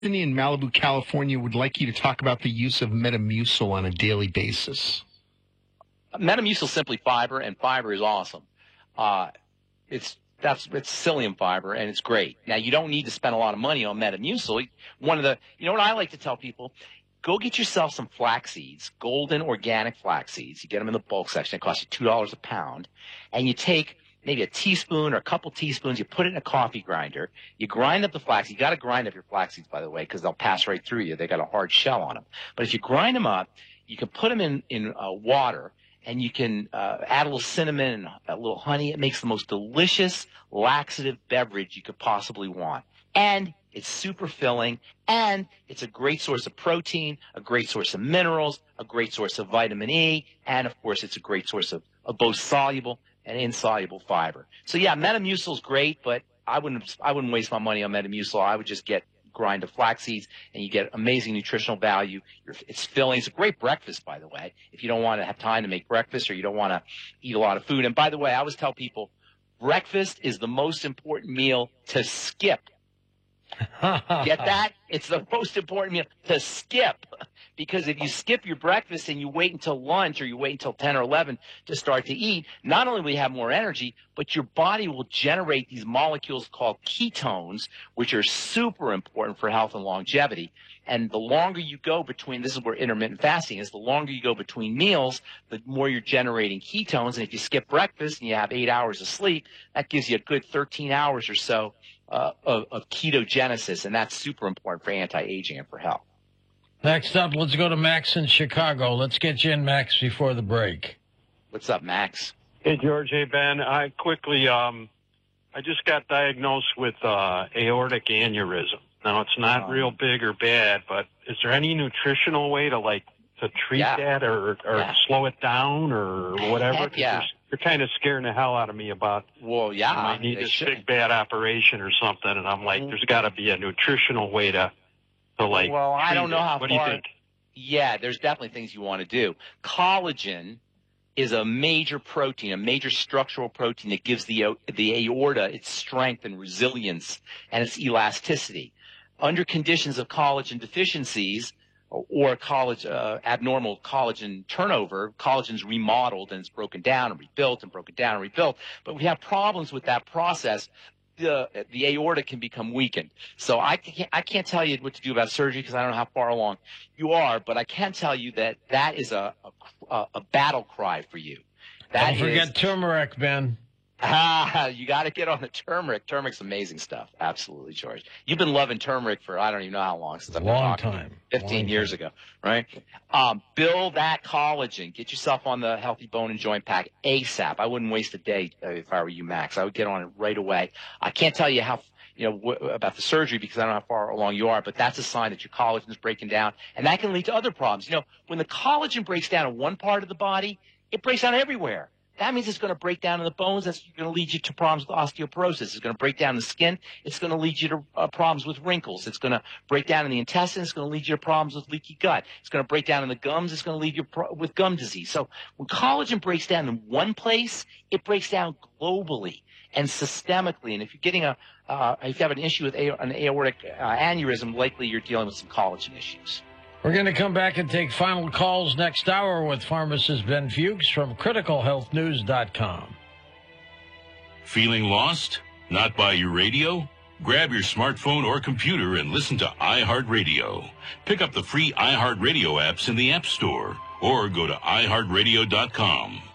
Anthony in Malibu, California would like you to talk about the use of Metamucil on a daily basis. Metamucil is simply fiber, and fiber is awesome. It's psyllium fiber, and it's great. Now, you don't need to spend a lot of money on Metamucil. You know what I like to tell people? Go get yourself some flax seeds, golden organic flax seeds. You get them in the bulk section. It costs you $2 a pound. And you take maybe a teaspoon or a couple teaspoons. You put it in a coffee grinder. You grind up the flax. You got to grind up your flax seeds, by the way, because they'll pass right through you. They got a hard shell on them. But if you grind them up, you can put them in water, and you can add a little cinnamon and a little honey. It makes the most delicious laxative beverage you could possibly want. And it's super filling, and it's a great source of protein, a great source of minerals, a great source of vitamin E, and, of course, it's a great source of both soluble and insoluble fiber. So, yeah, Metamucil is great, but I wouldn't waste my money on Metamucil. I would just grind the flax seeds, and you get amazing nutritional value. It's filling. It's a great breakfast, by the way, if you don't want to have time to make breakfast or you don't want to eat a lot of food. And, by the way, I always tell people breakfast is the most important meal to skip. Get that? It's the most important meal to skip, because if you skip your breakfast and you wait until lunch or you wait until 10 or 11 to start to eat, not only will you have more energy, but your body will generate these molecules called ketones, which are super important for health and longevity. And the longer you go between, this is where intermittent fasting is, the longer you go between meals, the more you're generating ketones. And if you skip breakfast and you have 8 hours of sleep, that gives you a good 13 hours or so of ketogenesis, and that's super important for anti-aging and for health. Next up, let's go to Max in Chicago. Let's get you in, Max, before the break. What's up, Max? Hey, George. Hey, Ben. I just got diagnosed with aortic aneurysm. Now, it's not real big or bad, but is there any nutritional way to treat that or slow it down or whatever? Heck yeah. You're kind of scaring the hell out of me about, I might need this big bad operation or something, and I'm like, there's got to be a nutritional way to I don't know how what far. Do you think? Yeah, there's definitely things you want to do. Collagen is a major protein, a major structural protein that gives the aorta its strength and resilience and its elasticity. Under conditions of collagen deficiencies or abnormal collagen turnover, collagen's remodeled and it's broken down and rebuilt and broken down and rebuilt. But we have problems with that process. The aorta can become weakened. So I can't tell you what to do about surgery because I don't know how far along you are, but I can tell you that is a battle cry for you. Don't forget turmeric, Ben. You got to get on the turmeric. Turmeric's amazing stuff. Absolutely, George. You've been loving turmeric for I don't even know how long since I've been talking. Long time. 15 years ago, right? Build that collagen. Get yourself on the Healthy Bone and Joint Pack ASAP. I wouldn't waste a day if I were you, Max. I would get on it right away. I can't tell you about the surgery because I don't know how far along you are, but that's a sign that your collagen is breaking down, and that can lead to other problems. When the collagen breaks down in one part of the body, it breaks down everywhere. That means it's going to break down in the bones. That's going to lead you to problems with osteoporosis. It's going to break down the skin. It's going to lead you to problems with wrinkles. It's going to break down in the intestines. It's going to lead you to problems with leaky gut. It's going to break down in the gums. It's going to lead you with gum disease. So when collagen breaks down in one place, it breaks down globally and systemically. And if you're getting if you have an issue with an aortic aneurysm, likely you're dealing with some collagen issues. We're going to come back and take final calls next hour with pharmacist Ben Fuchs from criticalhealthnews.com. Feeling lost? Not by your radio? Grab your smartphone or computer and listen to iHeartRadio. Pick up the free iHeartRadio apps in the App Store or go to iHeartRadio.com.